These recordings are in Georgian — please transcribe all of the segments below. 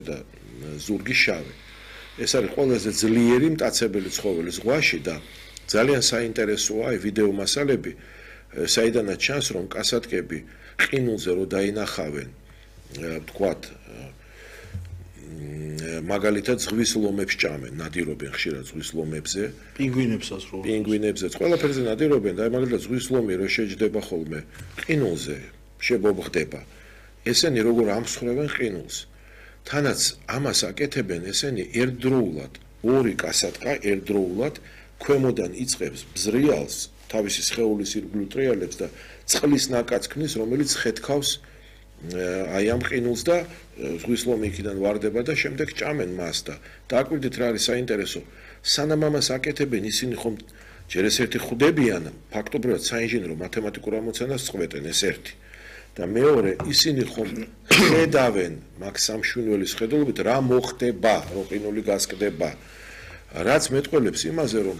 და ზურგი შავი. ეს არის ყველაზე ძლიერი მტაცებელი ცხოველი ზღვაში და ძალიან საინტერესოა აი ვიდეო მასალები, საიდანაც ჩანს რომ კასატკები ყინულზე რო დაინახავენ, ვთქვათ, მაგალითად ზღვის ლომებს ჭამენ, ნადირობენ ხშირად ზღვის ლომებზე, პინგვინებსაც რო. პინგვინებზეც, ყველაფერზე ნადირობენ და მაგალითად ზღვის ლომი რო შეჯდება ხოლმე ყინულზე, შებობხდება. ესენი როგორ ამსხვრევენ ყინულს. თანაც ამას აკეთებენ ესენი ერთდროულად, ორი კასატკა ერთდროულად ქვემოდან იწყებს ბზრიალს, თავისი სხეულის ირგვლივ ტრიალებს და წყლის ნაკადს ქმნის, რომელიც ხეთქავს აი ამ ყინულს და ზღვის ლომი იქიდან ვარდება და შემდეგ ჭამენ მას და დააკვირდით რა არის საინტერესო. სანამ ამას აკეთებენ, ისინი ხომ ჯერ ეს ერთი ხვდებიან, ფაქტობრივად საინჟინრო მათემატიკურ ამოცანას წყვეტენ ეს ერთი. და მეორე ისინი ხომ ხედავენ მაგ სამშვენიველის ხედულობით რა მოხდება, რო ყინული გასკდება. რაც მეტყველებს იმაზე, რომ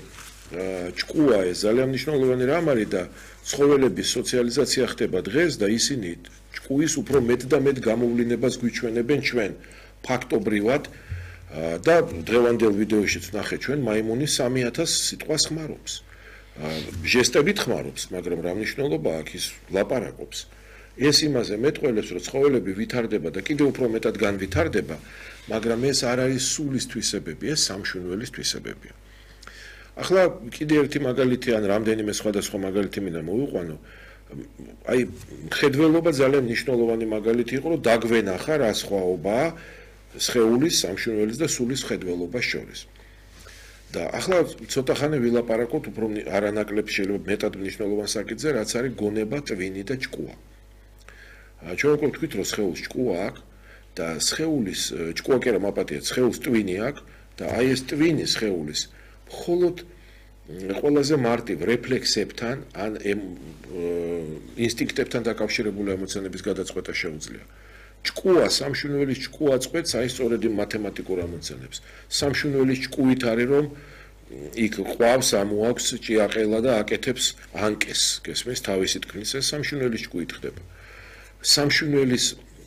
ჭკუა ეს ძალიან მნიშვნელოვანი რამ არის და ცხოველების სოციალიზაცია ხდება დღეს და ისინი ჭკუის უფრო მეტ და მეტ გამოვლინებას გვიჩვენებენ ჩვენ ფაქტობრივად და დღევანდელ ვიდეოშიც ვნახეთ ჩვენ მაიმუნის 3000 სიტყვას ხმარობს. ჟესტებით ხმარობს, მაგრამ რა მნიშვნელობა აქვს ის ლაპარაკობს. ეს იმაზე მეტყველებს, რომ ცხოველები ვითარდება და კიდევ უფრო მეტად განვითარდება, მაგრამ ეს არ არის სულის თვისებები, ეს სამშვენიველის თვისებებია. ახლა კიდევ ერთი მაგალითი ან რამდენიმე სხვადასხვა მაგალითი მინდა მოვიყვანო. აი, მხედველობა ძალიან მნიშვნელოვანი მაგალითი იყო, რომ დაგვენახა რა სხვაობაა სხეულის, სამშვენიველის და სულის მხედველობას შორის. და ახლა ცოტა ხანი ვილაპარაკოთ უფრო არანაკლებ შეიძლება მეტად მნიშვნელოვან საკითხზე, რაც არის გონება, ტვინი და ჭკუა. ჩვენ უკვე ვთქვით, რომ სხეულს ჭკუა აქვს და სხეულის ჭკუა კი არა მაპატია, სხეულს ტვინი აქვს და აი ეს ტვინი სხეულის მხოლოდ ყველაზე მარტივ რეფლექსებთან ან ინსტინქტებთან დაკავშირებული ამოცანების გადაწყვეტა შეუძლია. ჭკუა, სამშვენიველის ჭკუა წყვეტს აი სწორედ იმ მათემატიკურ ამოცანებს. სამშვენიველის ჭკუით არის რომ იქ ყვავს, ამოაქვს ჭიაყელა და აკეთებს ანკეს, გესმის, თავისი თქმის ეს სამშვენიველის ჭკუით ხდება. სამშვენიველის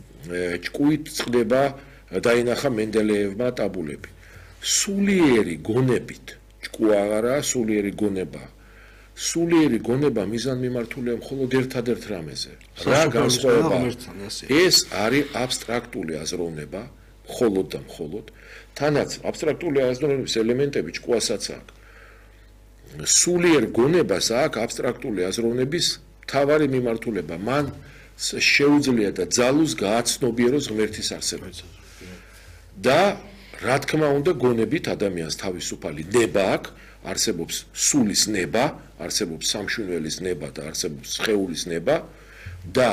ჭკუით წყდება დაინახა მენდელეევმა ტაბულები. სულიერი გონებით ჭკუა არა, სულიერი გონება. სულიერი გონება მიზანმიმართულია მხოლოდ ერთადერთ რამეზე. რა განსხვავება? ეს არის აბსტრაქტული აზროვნება, მხოლოდ და მხოლოდ. თანაც აბსტრაქტული აზროვნების ელემენტები ჭკუასაც აქვს. სულიერ გონებას აქვს აბსტრაქტული აზროვნების მთავარი მიმართულება. მან შეუძლია და ძალუს გააცნობიეროს ღმერთის არსება. და რა თქმა უნდა გონებით ადამიანს თავისუფალი ნება აქვს, არსებობს სულის ნება, არსებობს სამშვენიველის ნება და არსებობს სხეულის ნება და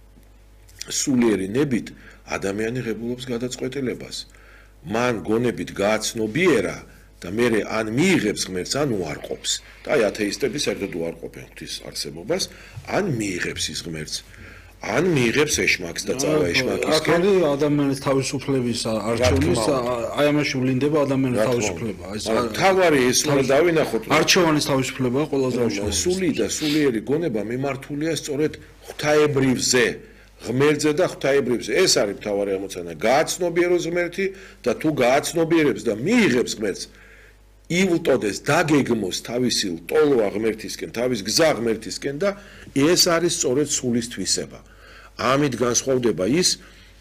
სულიერი ნებით ადამიანი ღებულობს გადაწყვეტილებას. მან გონებით გააცნობიერა და მერე ან მიიღებს ღმერთს, ან უარყოფს. და აი ათეისტები საერთოდ უარყოფენ ღვთის არსებობას, ან მიიღებს ის ღმერთს. ან მიიღებს ეშმაკს და წავა ეშმაკისკენ. აქ ადამიანის თავისუფლების არჩევნის აი ამაში ვლინდება ადამიანის თავისუფლება. თავარი ეს უნდა დავინახოთ. არჩევანის თავისუფლება ყველაზე მნიშვნელოვანი. სული და სულიერი გონება მიმართულია სწორედ ღვთაებრივზე, ღმერთზე და ღვთაებრივზე. ეს არის მთავარი ამოცანა. გააცნობიეროს ღმერთი და თუ გააცნობიერებს და მიიღებს ღმერთს, ილტოდეს, დაგეგმოს თავისი ლტოლვა ღმერთისკენ, თავის გზა ღმერთისკენ და ეს არის სწორედ სულის თვისება. ამით განსხვავდება ის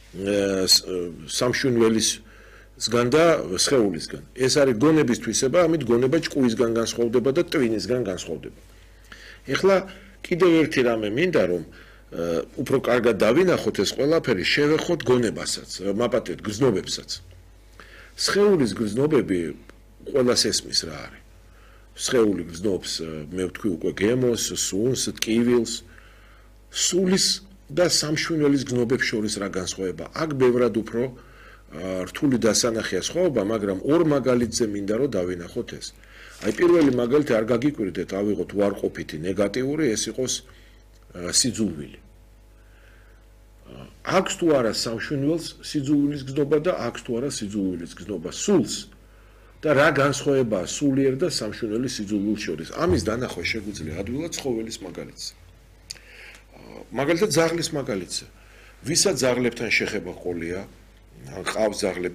სამშვენიველისგან და სხეულისგან. ეს არის გონების თვისება, ამით გონება ჭკუისგან განსხვავდება და ტვინისგან განსხვავდება. ეხლა კიდევ ერთი რამე მინდა რომ უფრო კარგად დავინახოთ ეს ყველაფერი, შევეხოთ გონებასაც, მაპატიეთ გრძნობებსაც. სხეულის გრძნობები ყველას ესმის რა არის. სხეული გრძნობს, მე ვთქვი უკვე გემოს, სუნს, ტკივილს, სულის და სამშვენიველის გრძნობებს შორის რა განსხვავება. აქ ბევრად უფრო რთული დასანახია სხვაობა, მაგრამ ორ მაგალითზე მინდა რომ დავინახოთ ეს. აი პირველი მაგალითი არ გაგიკვირდეთ, ავიღოთ უარყოფითი ნეგატიური, ეს იყოს სიძულვილი. აქვს თუ არა სამშვენიველს სიძულვილის გრძნობა და აქვს თუ არა სიძულვილის გრძნობა სულს. და რა განსხვავებაა სულიერ და სამშვენიველის სიძულვილს შორის. ამის დანახვა შეგვიძლია ადვილად ცხოველის მაგალითზე. მაგალითად ძაღლის მაგალითზე. ვისაც ძაღლებთან შეხება ყოლია, ყავს ძაღლები